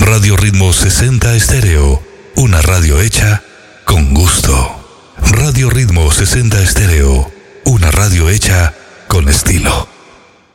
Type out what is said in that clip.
Radio Ritmo 60 Estéreo, una radio hecha con gusto. Radio Ritmo 60 Estéreo, una radio hecha con estilo.